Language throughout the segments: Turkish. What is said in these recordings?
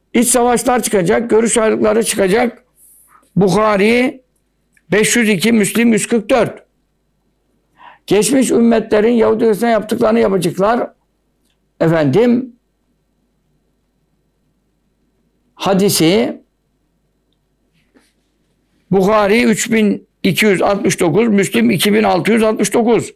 İç savaşlar çıkacak, görüş ayrılıkları çıkacak. Bukhari 502, Müslim 144. Geçmiş ümmetlerin Yahudi Hristiyan yaptıklarını yapacaklar. Efendim, hadisi Bukhari 3269, Müslim 2669.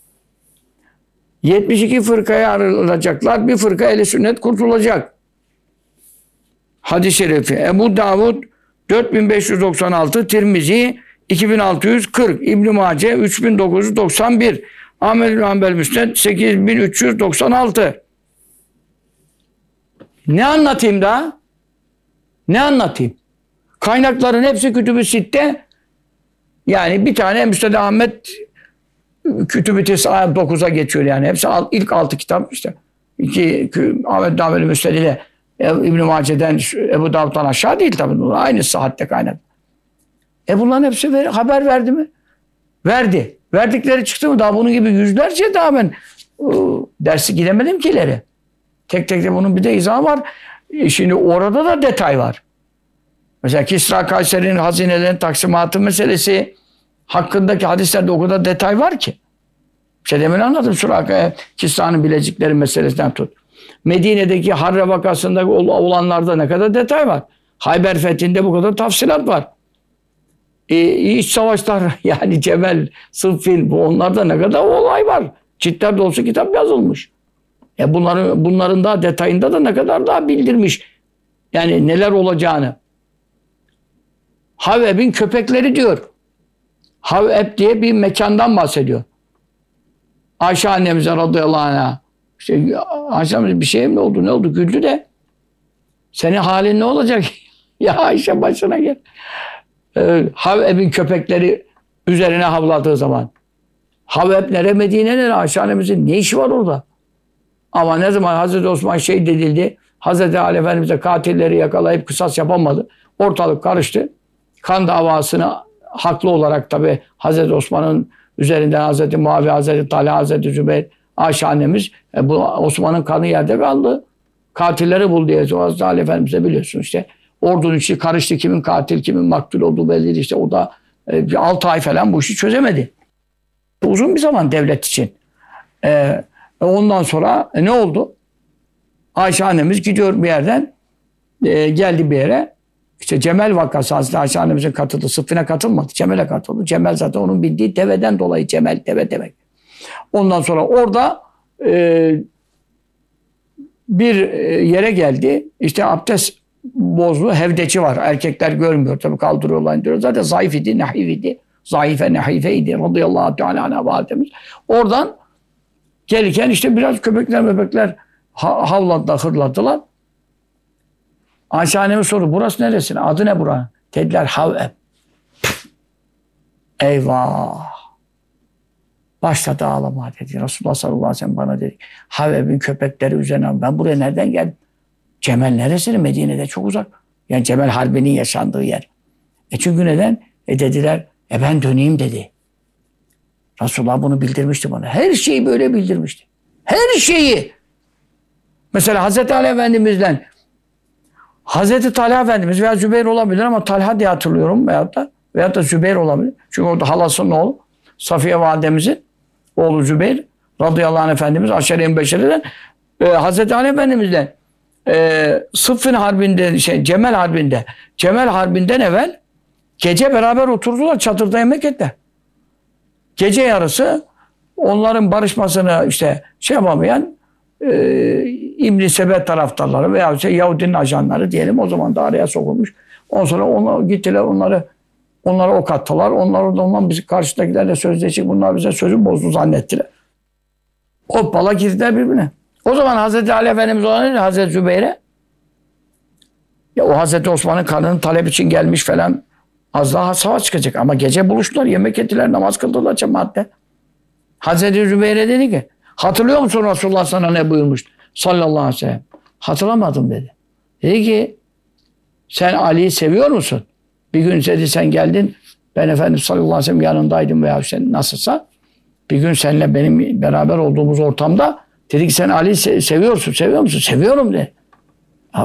72 fırkaya ayrılacaklar. Bir fırka ehl-i sünnet kurtulacak. Hadis-i şerifi. Ebu Davud 4596, Tirmizi 2640, İbn-i Mace 3991, Ahmed bin Hanbel Müsned 8396. Ne anlatayım daha? Ne anlatayım? Kaynakların hepsi Kütüb-i Sitte. Yani bir tane Müsned Ahmet Kütüb-i Tis'a 9'a geçiyor yani. Hepsi ilk 6 kitap işte. Ahmed bin Hanbel Müsned ile İbn-i Mace'den, Ebu Davud'dan aşağı değil tabii. Aynı saatte kaynak. Bunların hepsi haber verdi mi? Verdi. Verdikleri çıktı mı? Daha bunun gibi yüzlerce daha ben dersi gidemedim ki ileri. Tek tek de bunun bir de izahı var. Şimdi orada da detay var. Mesela Kisra Kayseri'nin hazinelerin taksimatı meselesi hakkındaki hadislerde o kadar detay var ki. Demin anladım Suraka'ya Kisra'nın bilezikleri meselesinden tut. Medine'deki Harre vakasında olanlarda ne kadar detay var. Hayber fethinde bu kadar tafsilat var. İç savaşlar yani Cemel, Sıffin onlarda ne kadar olay var. Ciltler dolusu kitap yazılmış. Bunların daha detayında da ne kadar daha bildirmiş. Yani neler olacağını. Haveb'in köpekleri diyor. Haveb diye bir mekandan bahsediyor. Ayşe annemize radıyallahu anh'a işte Ayşe annemize bir şey mi oldu? Ne oldu? Güldü de senin halin ne olacak? Ya Ayşe başına gel. Haveb'in köpekleri üzerine havladığı zaman. Haveb nere? Medine nere? Ayşe annemizin ne işi var orada? Ama ne zaman Hazreti Osman şehit edildi, Hazreti Ali Efendimiz'e katilleri yakalayıp kısas yapamadı. Ortalık karıştı. Kan davasını haklı olarak tabi Hazreti Osman'ın üzerinden Hazreti Muaviye, Hazreti Talha, Hazreti Zübeyir, Ayşe annemiz bu Osman'ın kanı yerde kaldı. Katilleri bul diye Hazreti Ali Efendimiz'e biliyorsun işte. Ordunun içi karıştı. Kimin katil, kimin maktul olduğu belliydi. İşte o da 6 ay falan bu işi çözemedi. Uzun bir zaman devlet için. Ondan sonra ne oldu? Ayşe annemiz gidiyor bir yerden geldi bir yere. İşte Cemel vakası Hazreti Ayşe annemizin katıldı. Sıffine katılmadı. Cemel'e katıldı. Cemel zaten onun bildiği deveden dolayı Cemel, deve demek. Ondan sonra orada bir yere geldi. İşte abdest bozlu hevdeci var. Erkekler görmüyor. Tabii kaldırıyorlar diyor. Zaten zayıf idi, nahif idi. Zayıfe, nahife idi. Radıyallahu teala anha validemiz. Oradan gelirken işte biraz köpekler havladılar, hırladılar. Ayşe annemiz sordu. Burası neresi? Adı ne buranın? Dediler Haveb. Eyvah. Başladı ağlama dedi. Resulullah sallallahu aleyhi ve sellem bana dedi. Haveb'in köpekleri üzerine. Ben buraya nereden geldim? Cemel neresi? Medine'de çok uzak. Yani Cemel Harbi'nin yaşandığı yer. Çünkü neden? Dediler ben döneyim dedi. Resulullah bunu bildirmişti bana. Her şeyi böyle bildirmişti. Her şeyi. Mesela Hazreti Ali Efendimiz'den Hazreti Talha Efendimiz veya Zübeyir olabilir ama Talha diye hatırlıyorum veyahut da Zübeyir olabilir. Çünkü orada halasının oğlu Safiye Validemizin oğlu Zübeyir radıyallahu anh Efendimiz Aşere-i Beşere'den Hazreti Ali Efendimiz'den Sıffin Harbi'nde Cemel Harbi'nden evvel gece beraber oturdular çadırda yemek ettiler. Gece yarısı onların barışmasını işte yapamayan İbn-i Sebe taraftarları veya Yahudinin ajanları diyelim o zaman da araya sokulmuş. Ondan sonra gittiler onlara ok attılar. Ondan bizi karşıdakilerle sözleşik bunlar bize sözü bozdu zannettiler. Hoppala girdiler birbirine. O zaman Hazreti Ali Efendimiz olan Hazreti Zübeyir'e o Hazreti Osman'ın kanının talep için gelmiş falan az daha savaş çıkacak. Ama gece buluştular, yemek ettiler, namaz kıldılar cemaatle. Hazreti Zübeyir'e dedi ki hatırlıyor musun Resulullah sana ne buyurmuştu? Sallallahu aleyhi ve sellem. Hatırlamadım dedi. Dedi ki sen Ali'yi seviyor musun? Bir gün dedi sen geldin ben Efendimiz sallallahu aleyhi ve sellem yanındaydım veya sen nasılsa bir gün seninle benim beraber olduğumuz ortamda dedi ki sen Ali'yi seviyor musun? Seviyor musun? Seviyorum dedi.